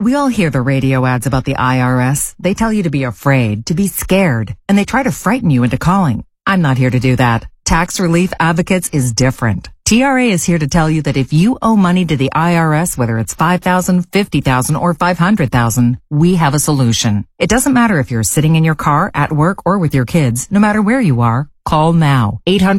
We all hear the radio ads about the IRS. They tell you to be afraid, to be scared, and they try to frighten you into calling. I'm not here to do that. Tax Relief Advocates is different. TRA is here to tell you that if you owe money to the IRS, whether it's $5,000, $50,000, or $500,000, we have a solution. It doesn't matter if you're sitting in your car, at work, or with your kids. No matter where you are, call now.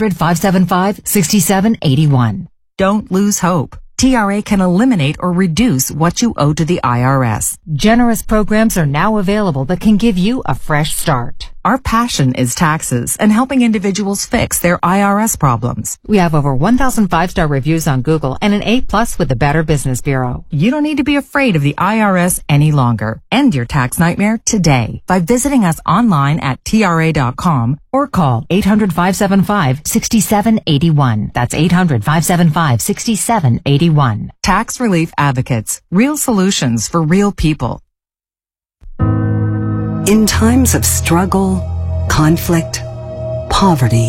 800-575-6781. Don't lose hope. TRA can eliminate or reduce what you owe to the IRS. Generous programs are now available that can give you a fresh start. Our passion is taxes and helping individuals fix their IRS problems. We have over 1,000 5-star reviews on Google and an A+ with the Better Business Bureau. You don't need to be afraid of the IRS any longer. End your tax nightmare today by visiting us online at TRA.com or call 800-575-6781. That's 800-575-6781. Tax Relief Advocates. Real solutions for real people. In times of struggle, conflict, poverty,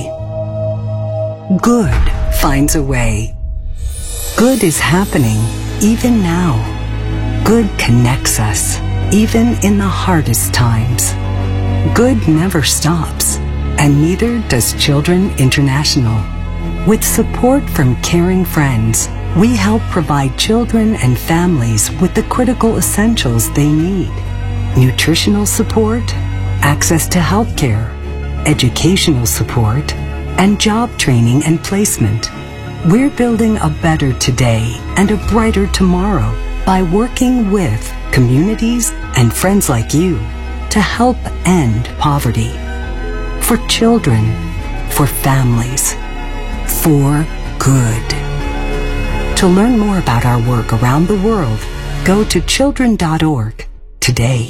good finds a way. Good is happening even now. Good connects us, even in the hardest times. Good never stops, and neither does Children International. With support from caring friends, we help provide children and families with the critical essentials they need. Nutritional support, access to health care, educational support, and job training and placement. We're building a better today and a brighter tomorrow by working with communities and friends like you to help end poverty. For children, for families, for good. To learn more about our work around the world, go to children.org today.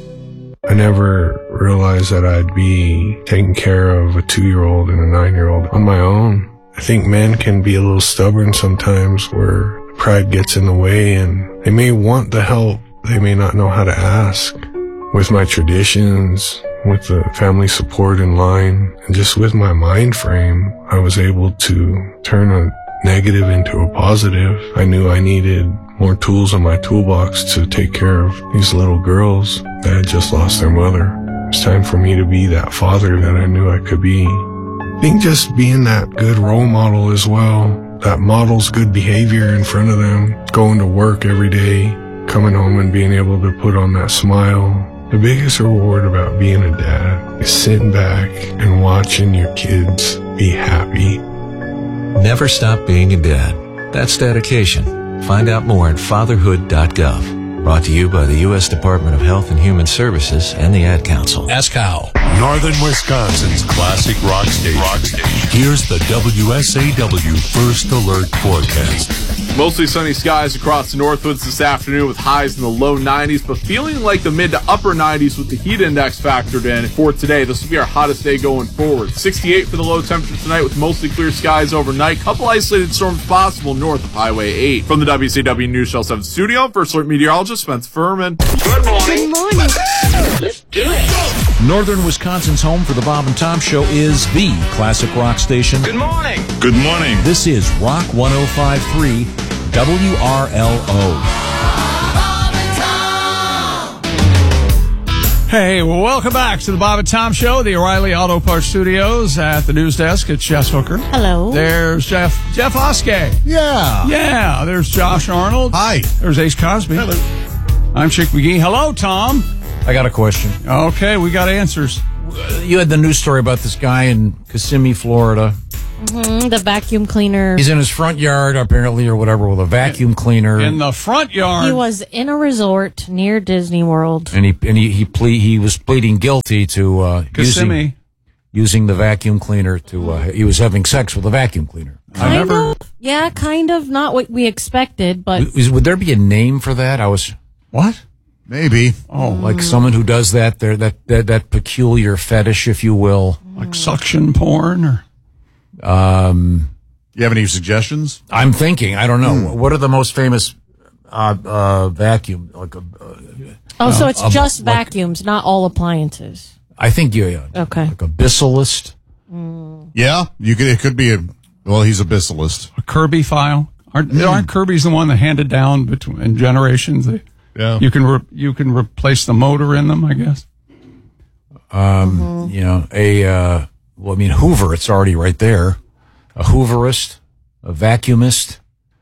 I never realized that I'd be taking care of a 2-year-old and a 9-year-old on my own. I think men can be a little stubborn sometimes where pride gets in the way and they may want the help. They may not know how to ask. With my traditions, with the family support in line, and just with my mind frame, I was able to turn a negative into a positive. I knew I needed more tools in my toolbox to take care of these little girls that had just lost their mother. It's time for me to be that father that I knew I could be. I think just being that good role model as well, that models good behavior in front of them, going to work every day, coming home and being able to put on that smile. The biggest reward about being a dad is sitting back and watching your kids be happy. Never stop being a dad. That's dedication. Find out more at fatherhood.gov. Brought to you by the U.S. Department of Health and Human Services and the Ad Council. Ask how. Northern Wisconsin's classic rock station. Here's the WSAW First Alert forecast. Mostly sunny skies across the Northwoods this afternoon with highs in the low 90s, but feeling like the mid to upper 90s with the heat index factored in for today. This will be our hottest day going forward. 68 for the low temperature tonight with mostly clear skies overnight. Couple isolated storms possible north of Highway 8. From the WCW News Shell 7 studio, First Alert meteorologist Spence Furman. Good morning. Good morning. Let's do it. Northern Wisconsin's home for the Bob and Tom Show is the classic rock station. Good morning. Good morning. This is Rock 105.3 WRLO. Hey, well, welcome back to the Bob and Tom Show, the O'Reilly Auto Parts Studios. At the news desk, it's Jess Hooker. Hello. There's Jeff Oskey. Yeah. Yeah. There's Josh Arnold. Hi. There's Ace Cosby. Hello. I'm Chick McGee. Hello, Tom. I got a question. Okay, we got answers. You had the news story about this guy in Kissimmee, Florida. Mm-hmm, the vacuum cleaner. He's in his front yard, apparently, or whatever, with a vacuum cleaner. In the front yard. He was in a resort near Disney World. And he was pleading guilty to using the vacuum cleaner to he was having sex with a vacuum cleaner. Kind of. Yeah, kind of. Not what we expected, but would there be a name for that? What? Maybe. Oh, like someone who does that peculiar fetish, if you will. Like suction porn or you have any suggestions? I'm thinking, I don't know. What are the most famous vacuum? so it's just vacuums, not all appliances. I think yeah. Okay. Like a Bissolist. Yeah, it could be he's a Bissolist. a Kirby file. Aren't Kirby's the one that handed down in generations? Yeah. You can replace the motor in them, I guess. You know, Hoover, it's already right there. A Hooverist, a vacuumist.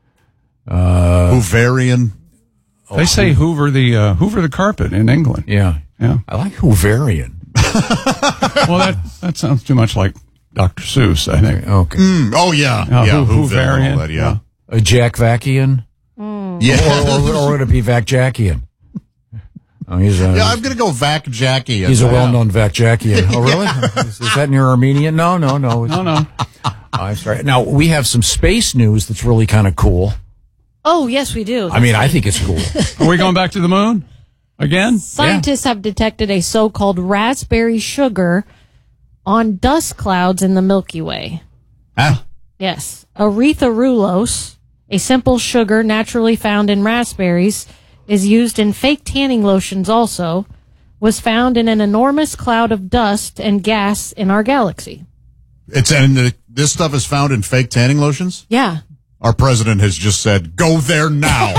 Hooverian. They say Hoover the carpet in England. Yeah. I like Hooverian. Well, that sounds too much like Dr. Seuss, I think. Okay. Oh, yeah. Hooverian. That, yeah. A Jack Vacian? Yeah. Or would it be Vac Jackian? Oh, I'm going to go Vac Jackie. He's a well-known Vac Jackian. Oh, really? Is that near Armenian? No. No. I'm sorry. Now, we have some space news that's really kind of cool. Oh, yes, we do. I think it's cool. Are we going back to the moon again? Scientists have detected a so-called raspberry sugar on dust clouds in the Milky Way. Huh? Yes. Erythrulose, a simple sugar naturally found in raspberries, is used in fake tanning lotions also, was found in an enormous cloud of dust and gas in our galaxy. This stuff is found in fake tanning lotions? Yeah. Our president has just said, go there now.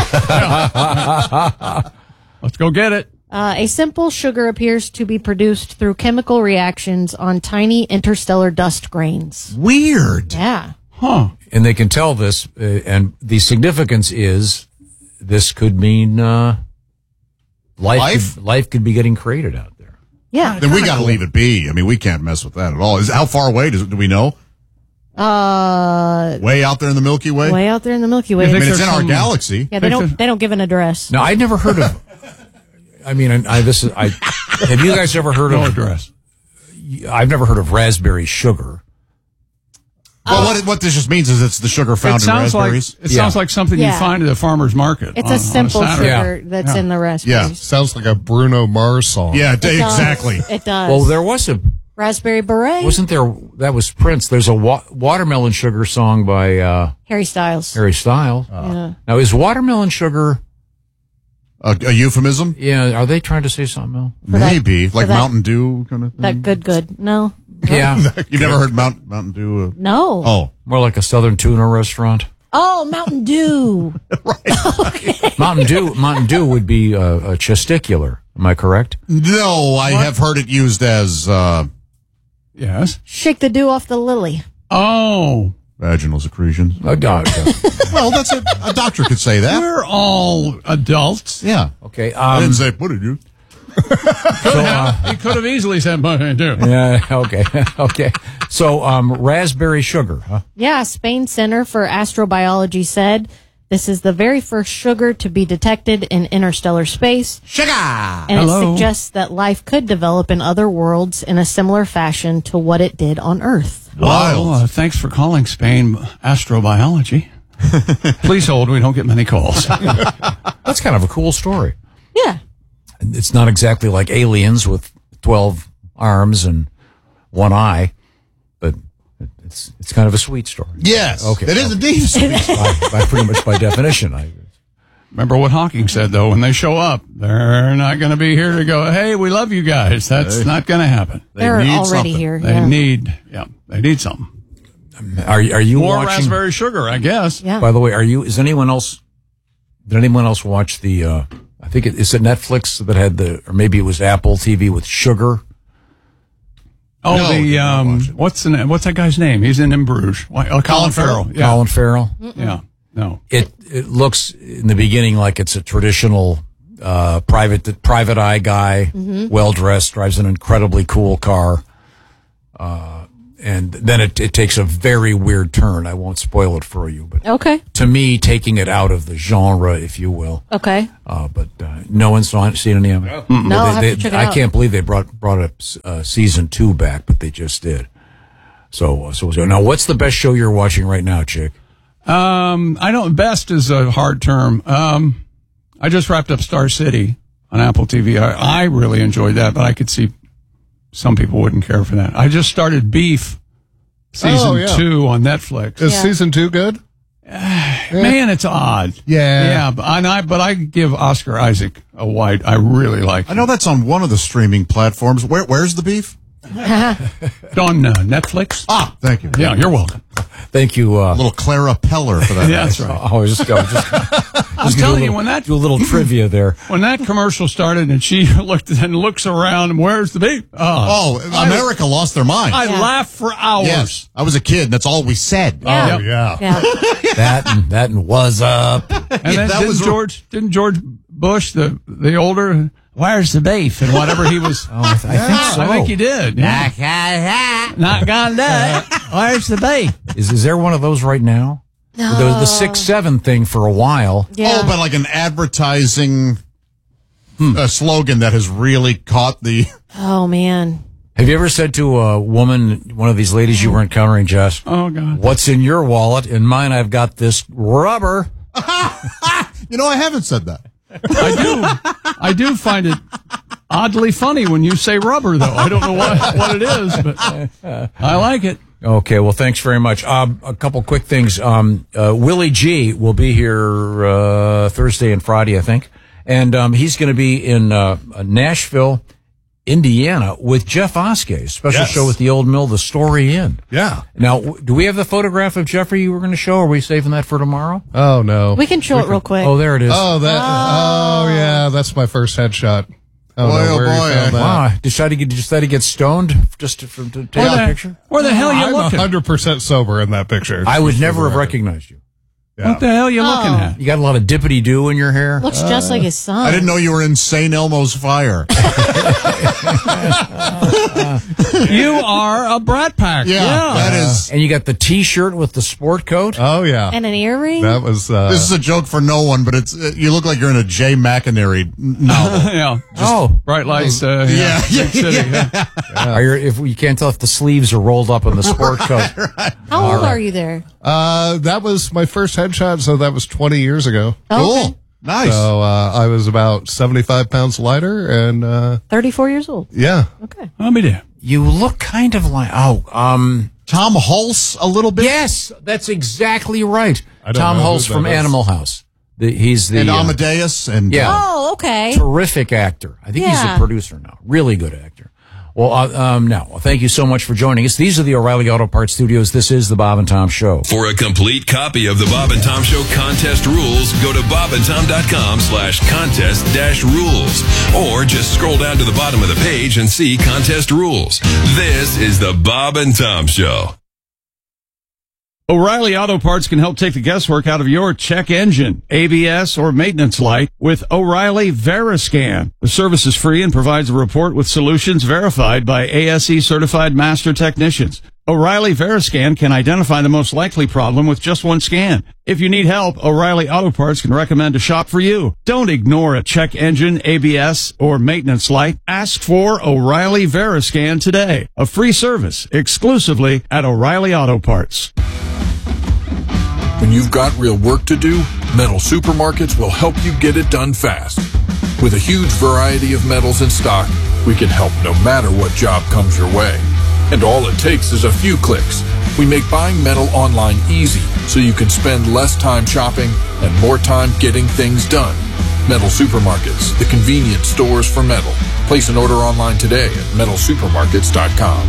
Let's go get it. A simple sugar appears to be produced through chemical reactions on tiny interstellar dust grains. Weird. Yeah. Huh. And they can tell this, and the significance is this could mean life could be getting created out there. Yeah. Then we got to leave it be. I mean, we can't mess with that at all. How far away do we know? Way out there in the Milky Way? Way out there in the Milky Way. I mean, it's in our galaxy. Yeah, they don't give an address. No, I'd never heard of. Have you guys ever heard of address? I've never heard of raspberry sugar. Well, what this just means is it's the sugar found in raspberries. Sounds like something you find at a farmer's market. It's a simple sugar that's in the raspberries. Yeah, sounds like a Bruno Mars song. Yeah, exactly. It does. Well, there was a raspberry beret. Wasn't there? That was Prince. There's a watermelon sugar song by Harry Styles. Yeah. Now, is watermelon sugar a euphemism? Yeah. Are they trying to say something else? Maybe like Mountain Dew kind of thing. That good. No. Yeah. You've never heard Mountain Dew? No. Oh, more like a Southern tuna restaurant. Oh, Mountain Dew. Right. Okay. Mountain Dew would be a testicular. Am I correct? No, I have heard it used as yes. Shake the dew off the lily. Oh. Vaginal secretions. A doctor. Well, that's a doctor could say that. We're all adults. Yeah. Okay. I didn't say put it you. He could have easily said Mountain Dew. Yeah. Okay. Okay. So, raspberry sugar, huh? Yeah. Spain Center for Astrobiology said this is the very first sugar to be detected in interstellar space. Sugar! And it suggests that life could develop in other worlds in a similar fashion to what it did on Earth. Wild. Well, thanks for calling Spain Astrobiology. Please hold. We don't get many calls. That's kind of a cool story. Yeah. It's not exactly like aliens with 12 arms and one eye, but it's kind of a sweet story. Yes. Okay. It is indeed sweet. by pretty much by definition. Remember what Hawking said, though. When they show up, they're not going to be here to go, hey, we love you guys. That's not going to happen. They're already here. They need something. Are you more watching raspberry sugar? I guess. Yeah. By the way, did anyone else watch the? I think is it Netflix that had or maybe it was Apple TV with Sugar. Oh, what's that guy's name? He's in Bruges. Colin Farrell. Yeah. Colin Farrell. Yeah. No. It looks in the beginning like it's a traditional private eye guy, well dressed, drives an incredibly cool car, and then it takes a very weird turn. I won't spoil it for you, but to me, taking it out of the genre, if you will. Okay. But no one's seen any of it. No, I'll have to check it out. I can't believe they brought up season 2 back, but they just did. So now, what's the best show you're watching right now, Chick? I don't. Best is a hard term. I just wrapped up Star City on Apple TV. I really enjoyed that, but I could see some people wouldn't care for that. I just started Beef season 2 on Netflix. Is season 2 good? Man, it's odd. Yeah. But I give Oscar Isaac a wide. I really like. I know that's on one of the streaming platforms. Where's the Beef? On Netflix. Ah, thank you. Yeah, you're welcome. Thank you. Little Clara Peller for that. Yeah, that's right. I was just I'm telling you, when that do a little trivia there. When that commercial started and she looks around and where's the beef? America lost their mind. I laughed for hours. Yes, I was a kid. That's all we said. Yeah. Oh yeah. that and was up. And then didn't George Bush, the older, where's the beef and whatever he was. I think so. I think he did. Yeah. Not gone dead. Where's the beef? Is there one of those right now? No. There was the 6-7 thing for a while. Yeah. Oh, but like an advertising slogan that has really caught the. Oh, man. Have you ever said to a woman, one of these ladies you were encountering, Jess, oh, God, what's in your wallet? In mine, I've got this rubber. You know, I haven't said that. I do find it oddly funny when you say rubber, though. I don't know what it is, but I like it. Okay, well, thanks very much. A couple quick things. Willie G will be here Thursday and Friday, I think. And he's going to be in Nashville, Indiana, with Jeff Oskey, special show with the Old Mill, The Story Inn. Yeah. Now, do we have the photograph of Jeffrey you were going to show? Or are we saving that for tomorrow? Oh, no. We can show it real quick. Oh, there it is. Oh, yeah, that's my first headshot. Boy, oh boy. Wow. Did you decide to get stoned just to take a picture? Where the hell are you I'm looking? 100% sober in that picture. I would never have recognized you. Yeah. What the hell are you looking at? You got a lot of dippity-doo in your hair. Looks just like his son. I didn't know you were in St. Elmo's Fire. You are a Brat Pack. Yeah, that is. And you got the T-shirt with the sport coat. Oh, yeah. And an earring? That was... This is a joke for no one, but it's you look like you're in a Jay McInerney novel. Yeah. Bright lights. Big City, yeah. If you can't tell if the sleeves are rolled up in the sport coat. How old are you there? That was my first headshot, so that was 20 years ago. Okay. Cool. Nice. So I was about 75 pounds lighter, and 34 years old. yeah. Okay. I'll be there. You look kind of like Tom Hulse a little bit. Yes, that's exactly right. I don't Tom know who Hulse that from is. Animal House. He's the And Amadeus and yeah. Oh, okay. terrific actor. I think he's a Yeah. producer now. Really good actor. Well, now, thank you so much for joining us. These are the O'Reilly Auto Parts Studios. This is the Bob and Tom Show. For a complete copy of the Bob and Tom Show contest rules, go to bobandtom.com/contest-rules. Or just scroll down to the bottom of the page and see contest rules. This is the Bob and Tom Show. O'Reilly Auto Parts can help take the guesswork out of your check engine, ABS, or maintenance light with O'Reilly Veriscan. The service is free and provides a report with solutions verified by ASE certified master technicians. O'Reilly Veriscan can identify the most likely problem with just one scan. If you need help, O'Reilly Auto Parts can recommend a shop for you. Don't ignore a check engine, ABS, or maintenance light. Ask for O'Reilly Veriscan today. A free service exclusively at O'Reilly Auto Parts. When you've got real work to do, Metal Supermarkets will help you get it done fast. With a huge variety of metals in stock, we can help no matter what job comes your way. And all it takes is a few clicks. We make buying metal online easy so you can spend less time shopping and more time getting things done. Metal Supermarkets, the convenient stores for metal. Place an order online today at metalsupermarkets.com.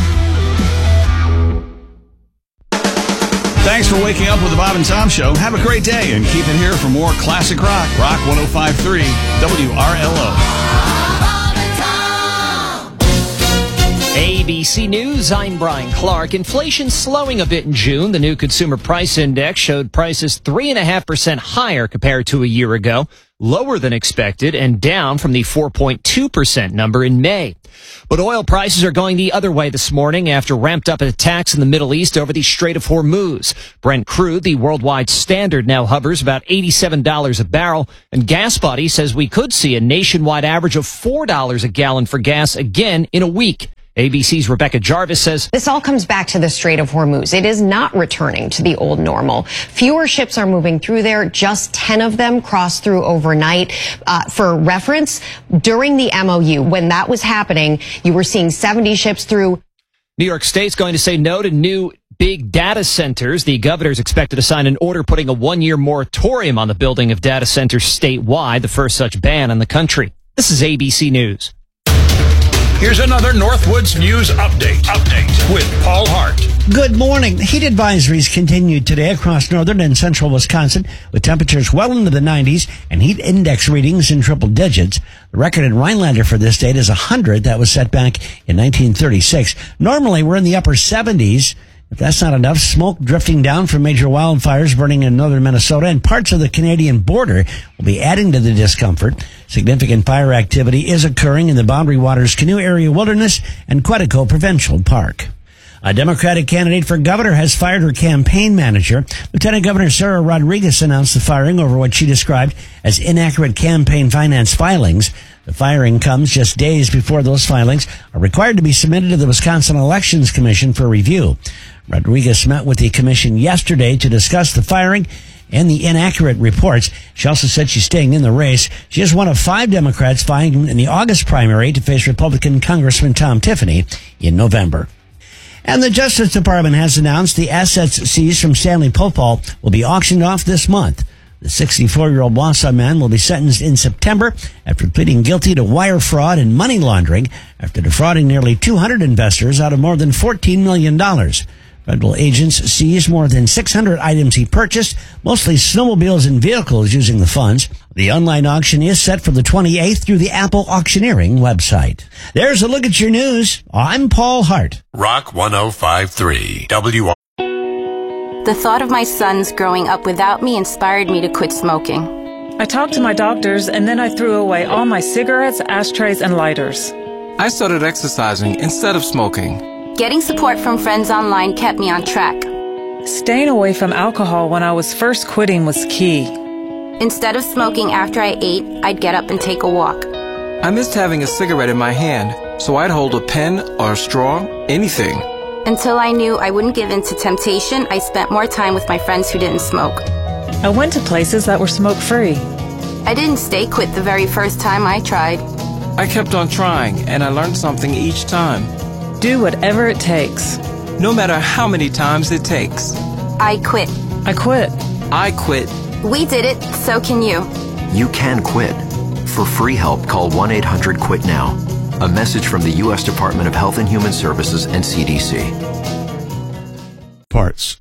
Thanks for waking up with the Bob and Tom Show. Have a great day and keep it here for more classic rock. Rock 105.3 WRLO. ABC News, I'm Brian Clark. Inflation slowing a bit in June. The new Consumer Price Index showed prices 3.5% higher compared to a year ago, lower than expected, and down from the 4.2% number in May. But oil prices are going the other way this morning after ramped up attacks in the Middle East over the Strait of Hormuz. Brent crude, the worldwide standard, now hovers about $87 a barrel, and GasBuddy says we could see a nationwide average of $4 a gallon for gas again in a week. ABC's Rebecca Jarvis says this all comes back to the Strait of Hormuz. It is not returning to the old normal. Fewer ships are moving through there. Just 10 of them crossed through overnight. For reference, during the MOU, when that was happening, you were seeing 70 ships through. New York State's going to say no to new big data centers. The governor's expected to sign an order putting a 1-year moratorium on the building of data centers statewide, the first such ban in the country. This is ABC News. Here's another Northwoods News Update with Paul Hart. Good morning. Heat advisories continued today across northern and central Wisconsin with temperatures well into the 90s and heat index readings in triple digits. The record in Rhinelander for this date is 100. That was set back in 1936. Normally, we're in the upper 70s. If that's not enough, smoke drifting down from major wildfires burning in northern Minnesota and parts of the Canadian border will be adding to the discomfort. Significant fire activity is occurring in the Boundary Waters Canoe Area Wilderness and Quetico Provincial Park. A Democratic candidate for governor has fired her campaign manager. Lieutenant Governor Sarah Rodriguez announced the firing over what she described as inaccurate campaign finance filings. The firing comes just days before those filings are required to be submitted to the Wisconsin Elections Commission for review. Rodriguez met with the commission yesterday to discuss the firing and the inaccurate reports. She also said she's staying in the race. She is one of 5 Democrats vying in the August primary to face Republican Congressman Tom Tiffany in November. And the Justice Department has announced the assets seized from Stanley Popal will be auctioned off this month. The 64-year-old Wausau man will be sentenced in September after pleading guilty to wire fraud and money laundering after defrauding nearly 200 investors out of more than $14 million. Federal agents seized more than 600 items he purchased, mostly snowmobiles and vehicles using the funds. The online auction is set for the 28th through the Apple Auctioneering website. There's a look at your news. I'm Paul Hart. Rock 105.3 WR. The thought of my sons growing up without me inspired me to quit smoking. I talked to my doctors, and then I threw away all my cigarettes, ashtrays, and lighters. I started exercising instead of smoking. Getting support from friends online kept me on track. Staying away from alcohol when I was first quitting was key. Instead of smoking after I ate, I'd get up and take a walk. I missed having a cigarette in my hand, so I'd hold a pen or a straw, anything. Until I knew I wouldn't give in to temptation, I spent more time with my friends who didn't smoke. I went to places that were smoke-free. I didn't stay quit the very first time I tried. I kept on trying, and I learned something each time. Do whatever it takes. No matter how many times it takes. I quit. I quit. I quit. We did it, so can you. You can quit. For free help, call 1-800-QUIT-NOW. A message from the U.S. Department of Health and Human Services and CDC. Parts.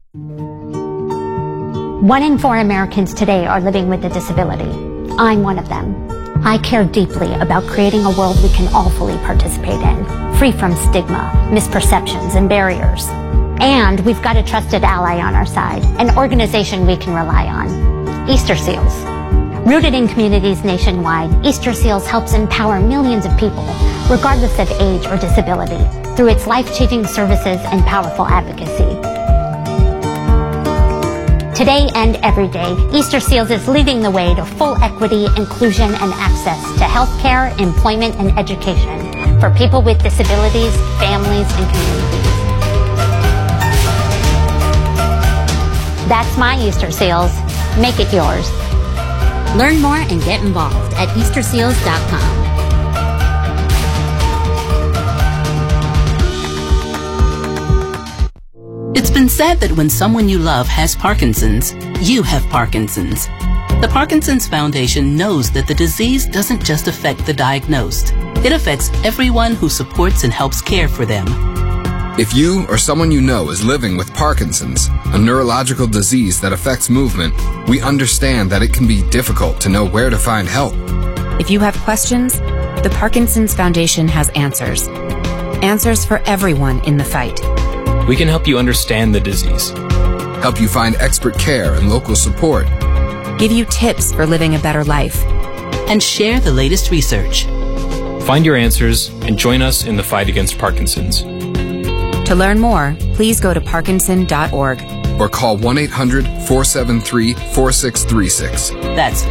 1 in 4 Americans today are living with a disability. I'm one of them. I care deeply about creating a world we can all fully participate in, free from stigma, misperceptions, and barriers. And we've got a trusted ally on our side, an organization we can rely on, Easter Seals. Rooted in communities nationwide, Easter Seals helps empower millions of people, regardless of age or disability, through its life-changing services and powerful advocacy. Today and every day, Easter Seals is leading the way to full equity, inclusion, and access to healthcare, employment, and education for people with disabilities, families, and communities. That's my Easter Seals. Make it yours. Learn more and get involved at EasterSeals.com. It's been said that when someone you love has Parkinson's, you have Parkinson's. The Parkinson's Foundation knows that the disease doesn't just affect the diagnosed. It affects everyone who supports and helps care for them. If you or someone you know is living with Parkinson's, a neurological disease that affects movement, we understand that it can be difficult to know where to find help. If you have questions, the Parkinson's Foundation has answers. Answers for everyone in the fight. We can help you understand the disease, help you find expert care and local support, give you tips for living a better life, and share the latest research. Find your answers and join us in the fight against Parkinson's. To learn more, please go to parkinson.org or call 1-800-473-4636. That's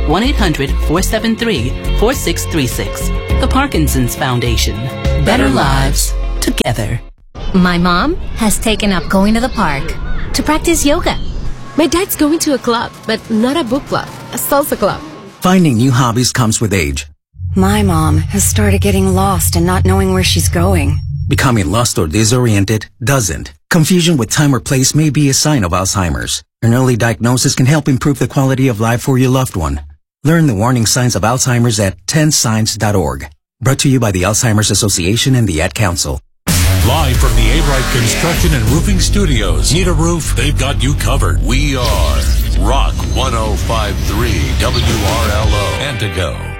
1-800-473-4636. The Parkinson's Foundation. Better lives together. My mom has taken up going to the park to practice yoga. My dad's going to a club, but not a book club, a salsa club. Finding new hobbies comes with age. My mom has started getting lost and not knowing where she's going. Becoming lost or disoriented doesn't. Confusion with time or place may be a sign of Alzheimer's. An early diagnosis can help improve the quality of life for your loved one. Learn the warning signs of Alzheimer's at 10signs.org. Brought to you by the Alzheimer's Association and the Ad Council. Live from the A-Bright Construction and Roofing Studios. Need a roof? They've got you covered. We are Rock 105.3 WRLO. Antigo.